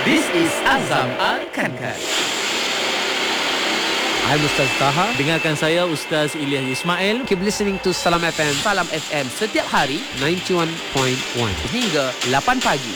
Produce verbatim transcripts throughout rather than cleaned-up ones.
This is Azam Al-Kankan. I'm Ustaz Taha. Dengarkan saya Ustaz Ilyas Ismail. Keep listening to Salam F M. Salam F M setiap hari ninety-one point one hingga lapan pagi.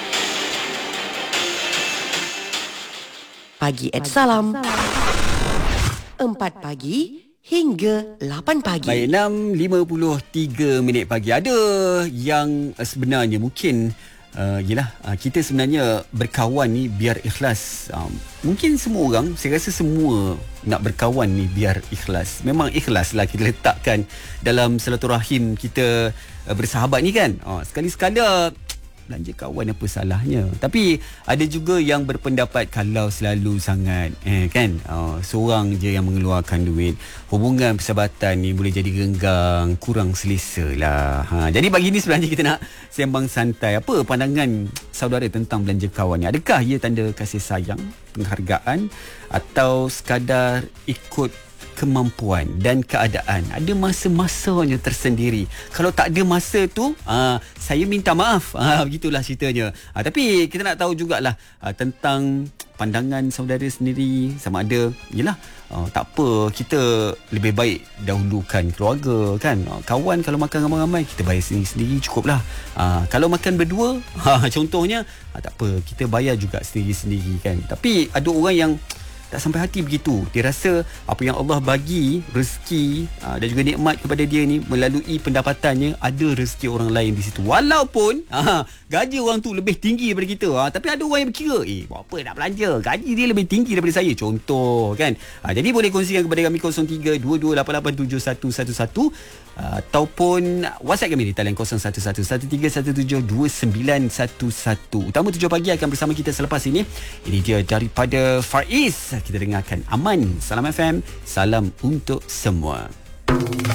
Pagi at Salam. Empat pagi hingga lapan pagi. Baik, enam lima puluh tiga minit pagi. Ada yang uh, sebenarnya mungkin uh, yelah, uh, kita sebenarnya berkawan ni biar ikhlas. Uh, mungkin semua orang, saya rasa semua nak berkawan ni biar ikhlas. Memang ikhlas lah kita letakkan dalam silaturahim kita uh, bersahabat ni kan. Uh, sekali-sekala belanja kawan apa salahnya. Tapi ada juga yang berpendapat kalau selalu sangat eh kan uh, seorang je yang mengeluarkan duit, hubungan persahabatan ni boleh jadi renggang, kurang selesa lah. Ha, jadi pagi ni sebenarnya kita nak sembang santai. Apa pandangan saudara tentang belanja kawan ni? Adakah ia tanda kasih sayang, penghargaan, atau sekadar ikut kemampuan dan keadaan? Ada masa-masanya tersendiri. Kalau tak ada masa tu, aa, saya minta maaf. Aa, begitulah ceritanya. Aa, tapi kita nak tahu jugalah aa, tentang pandangan saudara sendiri. Sama ada, yelah, aa, tak apa, kita lebih baik dahulukan keluarga kan. Aa, kawan kalau makan ramai-ramai, kita bayar sendiri-sendiri cukuplah. Aa, kalau makan berdua, aa, contohnya, aa, tak apa, kita bayar juga sendiri-sendiri kan. Tapi ada orang yang tak sampai hati begitu. Dia rasa apa yang Allah bagi, rezeki aa, dan juga nikmat kepada dia ni, melalui pendapatannya, ada rezeki orang lain di situ. Walaupun aa, gaji orang tu lebih tinggi daripada kita, aa, tapi ada orang yang berkira, eh buat apa nak belanja, gaji dia lebih tinggi daripada saya, contoh kan. Aa, jadi boleh kongsikan kepada kami kosong tiga dua dua lapan lapan tujuh satu satu satu ataupun WhatsApp kami di talian kosong satu satu satu tiga satu tujuh dua sembilan satu satu. Utama tujuh pagi akan bersama kita selepas ini. Ini dia daripada Faiz. Kita dengarkan Aman. Salam F M, salam untuk semua.